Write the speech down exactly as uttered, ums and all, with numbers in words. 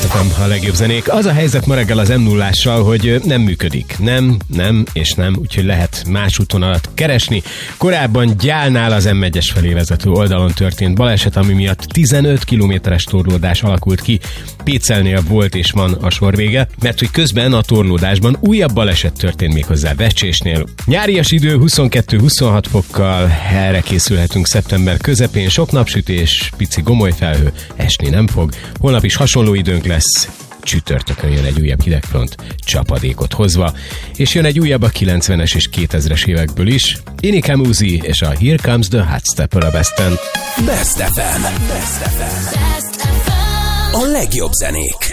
Best ef em, a legjobb zenék. Az a helyzet ma reggel az em nullással, hogy nem működik. Nem, nem és nem, úgyhogy lehet más útvonalat keresni. Korábban Gyálnál az em egyes felé vezető oldalon történt baleset, ami miatt tizenöt kilométeres torlódás alakult ki. Pécelnél volt és van a sor vége, mert hogy közben a torlódásban újabb baleset történt méghozzá Becsésnél. Nyárias idő huszonkettő-huszonhat fokkal, erre készülhetünk szeptember közepén, sok napsütés, pici gomoly felhő, esni nem fog. Holnap is hasonló időnk lesz, csütörtökön jön egy újabb hidegfront, csapadékot hozva, és jön egy újabb a kilencvenes és kétezres évekből is. Inikám Uzi és a Here Comes the Hot Stepper a Besten. Best ef em. Best ef em. A legjobb zenék.